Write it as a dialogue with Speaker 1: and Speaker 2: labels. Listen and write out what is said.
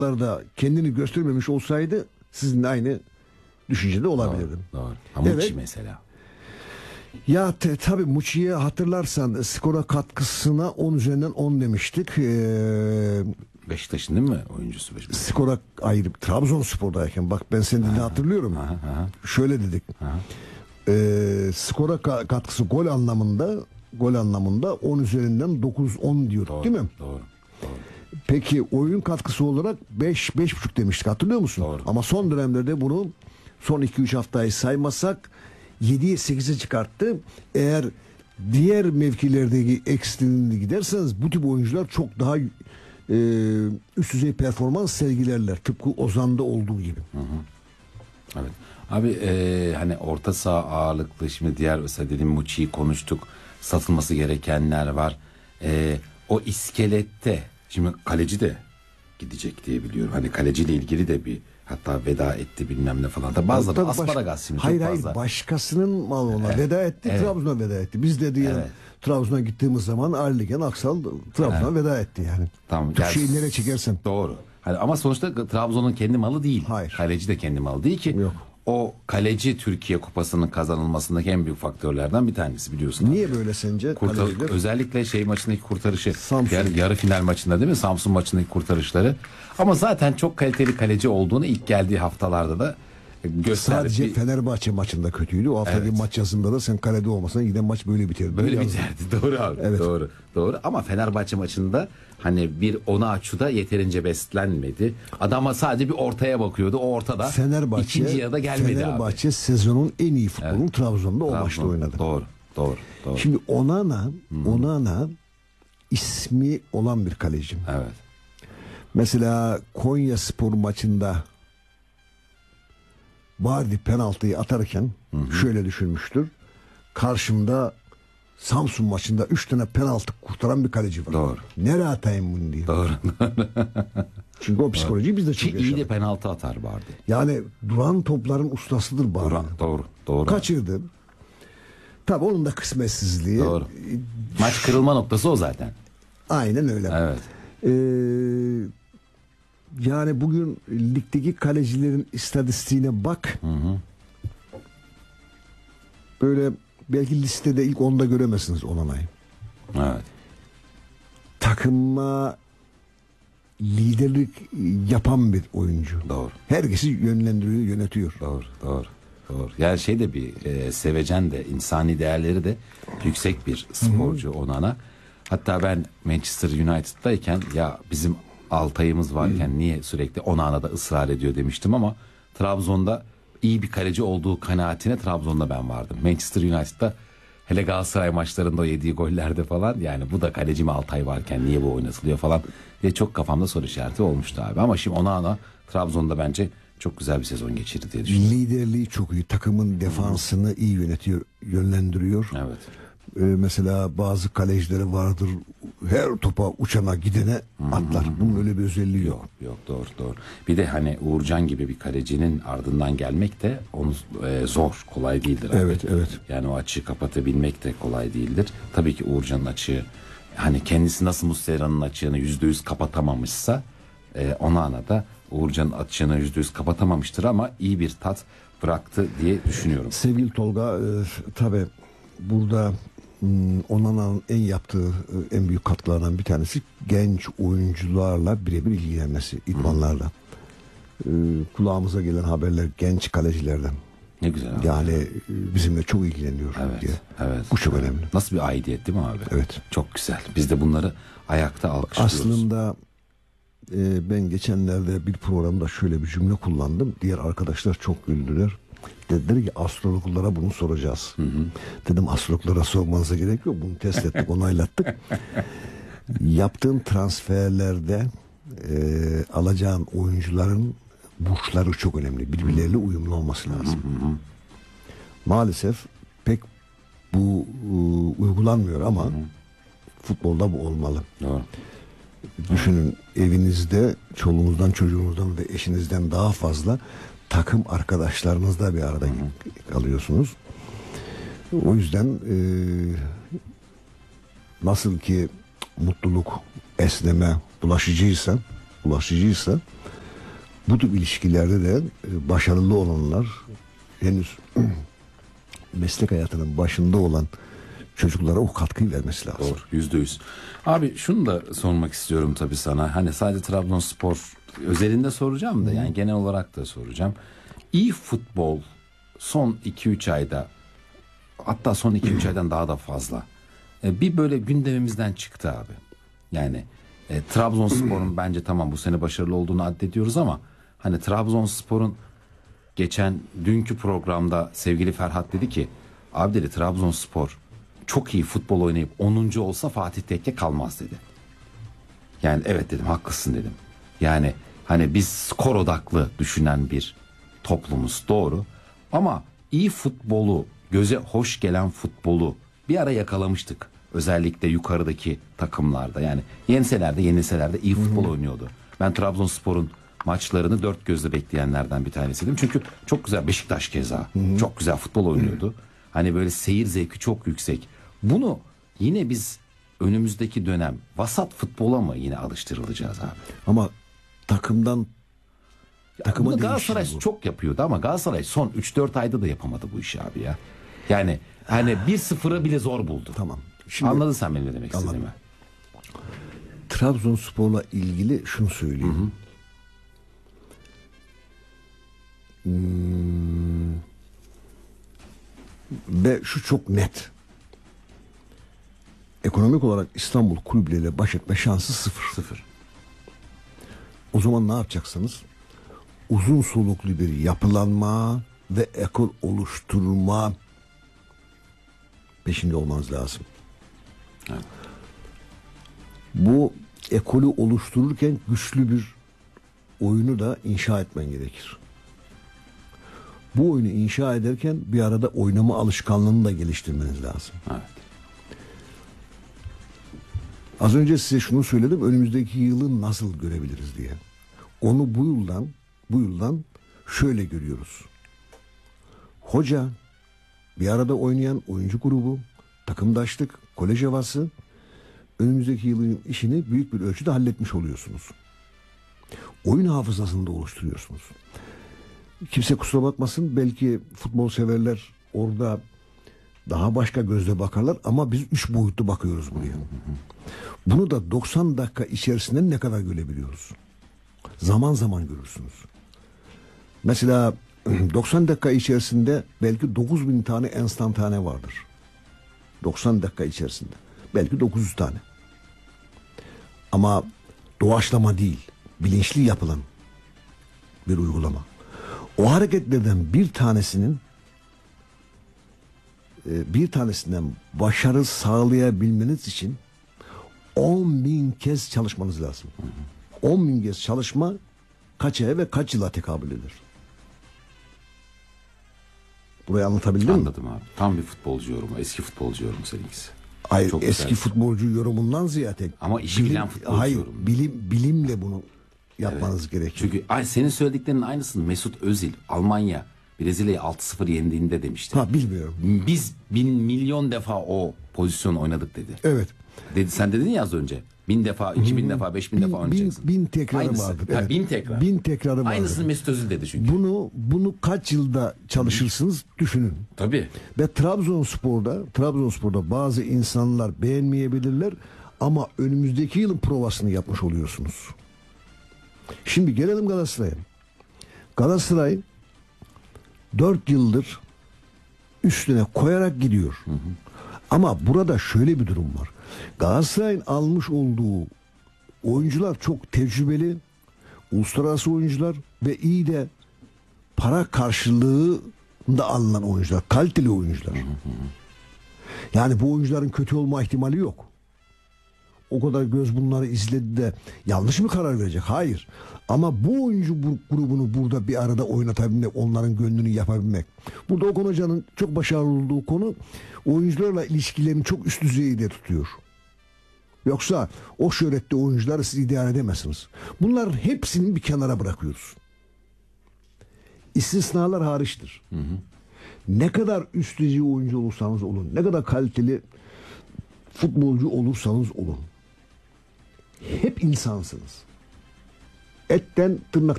Speaker 1: şartlarda kendini göstermemiş olsaydı sizinle aynı düşüncede olabilirdim.
Speaker 2: Doğru. Ama
Speaker 1: Evet.
Speaker 2: mesela.
Speaker 1: Ya tabii Muçi'ye hatırlarsan skora katkısına 10 üzerinden 10 demiştik.
Speaker 2: Beşiktaş'ın değil mi oyuncusu?
Speaker 1: Skora ayrı Trabzonspor'dayken bak ben senin dediğini hatırlıyorum. Şöyle dedik. Skora katkısı gol anlamında 10 üzerinden 9-10 diyorduk değil mi?
Speaker 2: Doğru.
Speaker 1: Peki oyun katkısı olarak 5-5,5 demiştik, hatırlıyor musun?
Speaker 2: Doğru.
Speaker 1: Ama son dönemlerde bunu son 2-3 haftayı saymazsak 7'ye 8'e çıkarttı. Eğer diğer mevkilerdeki ekstremine giderseniz bu tip oyuncular çok daha üst düzey performans sergilerler. Tıpkı Ozan'da olduğu gibi.
Speaker 2: Evet. Abi hani orta saha ağırlıklı, şimdi diğer mesela dediğim Muçi'yi konuştuk. Satılması gerekenler var. O iskelette şimdi kaleci de gidecek diye biliyorum. Hani kaleciyle ilgili de bir hatta veda etti bilmem ne falan. Da bazıları da asparagas şimdi
Speaker 1: hayır,
Speaker 2: çok fazla.
Speaker 1: Hayır, başkasının malı ona veda etti. Evet. Trabzon'a veda etti. Biz de diyelim Trabzon'a gittiğimiz zaman Arligen Aksal Trabzon'a veda etti yani.
Speaker 2: Tamam.
Speaker 1: Şeyi nereye çekersen.
Speaker 2: Doğru. Hani ama sonuçta Trabzon'un kendi malı değil.
Speaker 1: Hayır.
Speaker 2: Kaleci de kendi malı değil ki.
Speaker 1: Yok.
Speaker 2: O kaleci Türkiye Kupası'nın kazanılmasındaki en büyük faktörlerden bir tanesi, biliyorsun.
Speaker 1: Niye böyle sence?
Speaker 2: Özellikle maçındaki kurtarışı.
Speaker 1: Samsun.
Speaker 2: Yarı final maçında değil mi? Samsun maçındaki kurtarışları. Ama zaten çok kaliteli kaleci olduğunu ilk geldiği haftalarda da gösterdi.
Speaker 1: Sadece Fenerbahçe maçında kötüydü. O haftaki maç yazında da sen kalede olmasan giden maç böyle biterdi.
Speaker 2: Böyle biterdi. Doğru abi.
Speaker 1: Evet.
Speaker 2: Doğru. Ama Fenerbahçe maçında hani bir Onaçu'da yeterince beslenmedi. Adama sadece bir ortaya bakıyordu. O ortada ikinci yarıda gelmedi
Speaker 1: Fenerbahçe
Speaker 2: abi.
Speaker 1: sezonun en iyi futbolunu Trabzon'da o maçta oynadı.
Speaker 2: Doğru.
Speaker 1: Şimdi Onana ismi olan bir kaleci.
Speaker 2: Evet.
Speaker 1: Mesela Konyaspor maçında Vardy penaltıyı atarken şöyle düşünmüştür. Karşımda Samsun maçında 3 tane penaltı kurtaran bir kaleci var.
Speaker 2: Doğru.
Speaker 1: Nereye atayım bunu diye.
Speaker 2: Doğru.
Speaker 1: Çünkü o psikolojiyi biz de çok yaşadık.
Speaker 2: İyi de penaltı atar Vardy.
Speaker 1: Yani duran topların ustasıdır Vardy.
Speaker 2: Doğru.
Speaker 1: Kaçırdı. Tabii onun da kısmetsizliği.
Speaker 2: Doğru. Maç kırılma noktası o zaten.
Speaker 1: Aynen öyle.
Speaker 2: Evet.
Speaker 1: Yani bugün ligdeki kalecilerin istatistiğine bak. Böyle belki listede ilk 10'da göremezsiniz Onana'yı.
Speaker 2: Evet.
Speaker 1: Takıma liderlik yapan bir oyuncu.
Speaker 2: Doğru.
Speaker 1: Herkesi yönlendiriyor, yönetiyor.
Speaker 2: Doğru. Yani şey de bir sevecen de, insani değerleri de yüksek bir sporcu Onana. Hatta ben Manchester United'dayken ya bizim Altay'ımız varken niye sürekli Onana'da ısrar ediyor demiştim ama Trabzon'da iyi bir kaleci olduğu kanaatine Trabzon'da ben vardım. Manchester United'da hele Galatasaray maçlarında o yediği gollerde falan, yani bu da kaleci mi Altay varken niye bu oynatılıyor falan diye çok kafamda soru işareti olmuştu abi. Ama şimdi Onana Trabzon'da bence çok güzel bir sezon geçirdi diye düşünüyorum.
Speaker 1: Liderliği çok iyi. Takımın defansını iyi yönetiyor, yönlendiriyor.
Speaker 2: Evet.
Speaker 1: Mesela bazı kalecileri vardır, her topa uçana gidene atlar. Bunun öyle bir özelliği yok.
Speaker 2: Yok, doğru. Bir de hani Uğurcan gibi bir kalecinin ardından gelmek de onu zor, kolay değildir abi.
Speaker 1: Evet.
Speaker 2: Yani o açığı kapatabilmek de kolay değildir. Tabii ki Uğurcan'ın açığı, hani kendisi nasıl Muslera'nın açığını %100 kapatamamışsa Onana da Uğurcan'ın açığını %100 kapatamamıştır ama iyi bir tat bıraktı diye düşünüyorum.
Speaker 1: Sevgili Tolga, tabii burada Onana'nın yaptığı en büyük katkılardan bir tanesi genç oyuncularla birebir ilgilenmesi, idmanlarla. Kulağımıza gelen haberler genç kalecilerden.
Speaker 2: Ne güzel abi.
Speaker 1: Yani bizimle çok ilgileniyor diye.
Speaker 2: Evet.
Speaker 1: Bu çok önemli.
Speaker 2: Nasıl bir aidiyet değil mi abi?
Speaker 1: Evet.
Speaker 2: Çok güzel. Biz de bunları ayakta alkışlıyoruz.
Speaker 1: Aslında ben geçenlerde bir programda şöyle bir cümle kullandım. Diğer arkadaşlar çok güldüler. Dediler ki astrologlara bunu soracağız. Dedim astrologlara sormanıza gerek yok. Bunu test ettik, onaylattık. Yaptığın transferlerde alacağın oyuncuların burçları çok önemli. Birbirleriyle uyumlu olması lazım. Maalesef pek bu uygulanmıyor ama futbolda bu olmalı.
Speaker 2: Doğru.
Speaker 1: Düşünün, evinizde çoluğunuzdan, çocuğunuzdan ve eşinizden daha fazla takım arkadaşlarınızla bir arada kalıyorsunuz. O yüzden nasıl ki mutluluk, esneme bulaşıcıysa bu tür ilişkilerde de başarılı olanlar, henüz meslek hayatının başında olan çocuklara o katkıyı vermesi lazım.
Speaker 2: Doğru, %100. Abi şunu da sormak istiyorum tabii sana. Hani sadece Trabzonspor özelinde soracağım da yani genel olarak da soracağım. İyi futbol son 2-3 ayda, hatta son 2-3 aydan daha da fazla bir böyle gündemimizden çıktı abi. Yani Trabzonspor'un bence tamam bu sene başarılı olduğunu addediyoruz ama hani Trabzonspor'un geçen dünkü programda sevgili Ferhat dedi ki abi dedi Trabzonspor çok iyi futbol oynayıp 10. olsa Fatih Tekke kalmaz dedi. Yani evet dedim, haklısın dedim. Yani hani biz skor odaklı düşünen bir toplumuz, doğru. Ama iyi futbolu, göze hoş gelen futbolu bir ara yakalamıştık. Özellikle yukarıdaki takımlarda, yani yenilseler de iyi futbol oynuyordu. Ben Trabzonspor'un maçlarını dört gözle bekleyenlerden bir tanesiydim. Çünkü çok güzel, Beşiktaş keza çok güzel futbol oynuyordu. Hani böyle seyir zevki çok yüksek. Bunu yine biz önümüzdeki dönem vasat futbola mı yine alıştırılacağız abi?
Speaker 1: Ama takımdan takıma
Speaker 2: Bunu Galatasaray
Speaker 1: değişir bu.
Speaker 2: çok yapıyordu ama Galatasaray son 3-4 ayda da yapamadı bu işi abi ya. Yani hani 1-0'ı bile zor buldu.
Speaker 1: Tamam. Şimdi
Speaker 2: Anladın sen benim ne demek
Speaker 1: Anladım.
Speaker 2: istediğimi?
Speaker 1: Trabzonspor'la ilgili şunu söyleyeyim. Ve şu çok net. Ekonomik olarak İstanbul kulüpleriyle baş etme şansı sıfır. O zaman ne yapacaksınız? Uzun soluklu bir yapılanma ve ekol oluşturma peşinde olmanız lazım.
Speaker 2: Evet.
Speaker 1: Bu ekolü oluştururken güçlü bir oyunu da inşa etmen gerekir. Bu oyunu inşa ederken bir arada oynama alışkanlığını da geliştirmeniz lazım.
Speaker 2: Evet.
Speaker 1: Az önce size şunu söyledim, önümüzdeki yılı nasıl görebiliriz diye. Onu bu yıldan şöyle görüyoruz. Hoca, bir arada oynayan oyuncu grubu, takımdaşlık, kolej havası, önümüzdeki yılın işini büyük bir ölçüde halletmiş oluyorsunuz. Oyun hafızasını da oluşturuyorsunuz. Kimse kusura bakmasın, belki futbol severler orada daha başka gözle bakarlar ama biz 3 boyutlu bakıyoruz buraya. Bunu da 90 dakika içerisinde ne kadar görebiliyoruz? Zaman zaman görürsünüz. Mesela 90 dakika içerisinde belki 9000 tane enstantane vardır. 90 dakika içerisinde. Belki 900 tane. Ama doğaçlama değil, bilinçli yapılan bir uygulama. O hareketlerden bir tanesinden başarı sağlayabilmeniz için 10.000 kez çalışmanız lazım. 10.000 kez çalışma kaç aya ve kaç yıla tekabül eder? Burayı anlatabildim mi?
Speaker 2: Anladım abi. Tam bir futbolcu yorumu. Eski futbolcu yorumu seninkisi.
Speaker 1: Hayır,
Speaker 2: Çok
Speaker 1: eski
Speaker 2: güzel.
Speaker 1: futbolcu yorumundan ziyade.
Speaker 2: Ama işi bilen futbolcu
Speaker 1: hayır,
Speaker 2: yorumu.
Speaker 1: bilimle bunu yapmanız gerekiyor.
Speaker 2: Çünkü senin söylediklerinin aynısını Mesut Özil Almanya Brezilya'yı 6-0 yendiğinde demişti.
Speaker 1: Bilmiyorum.
Speaker 2: Biz 1.000.000.000 defa o pozisyon oynadık dedi.
Speaker 1: Evet.
Speaker 2: Sen dedin ya az önce. 1000 defa, 2000 defa, 5000 defa oynayacaksın.
Speaker 1: Bin tekrarı
Speaker 2: Aynısı.
Speaker 1: vardır.
Speaker 2: Ha,
Speaker 1: Evet.
Speaker 2: 1000 tekrar.
Speaker 1: 1000 tekrarı vardır.
Speaker 2: Aynısını Mesut Özil dedi çünkü.
Speaker 1: Bunu kaç yılda çalışırsınız düşünün.
Speaker 2: Tabii.
Speaker 1: Ve Trabzonspor'da bazı insanlar beğenmeyebilirler ama önümüzdeki yılın provasını yapmış oluyorsunuz. Şimdi gelelim Galatasaray'a. Galatasaray 4 yıldır üstüne koyarak gidiyor. Ama burada şöyle bir durum var. Galatasaray'ın almış olduğu oyuncular çok tecrübeli, uluslararası oyuncular ve iyi de para karşılığında alınan oyuncular, kaliteli oyuncular. Yani bu oyuncuların kötü olma ihtimali yok. O kadar göz bunları izledi de yanlış mı karar verecek? Hayır. Ama bu oyuncu grubunu burada bir arada oynatabilmek, onların gönlünü yapabilmek. Burada Okan Hoca'nın çok başarılı olduğu konu, oyuncularla ilişkilerini çok üst düzeyde tutuyor. Yoksa o şöhretli oyuncuları siz idare edemezsiniz. Bunların hepsini bir kenara bırakıyoruz. İstisnalar hariçtir. Ne kadar üst düzey oyuncu olursanız olun, ne kadar kaliteli futbolcu olursanız olun, hep insansınız. Etten tırnaktan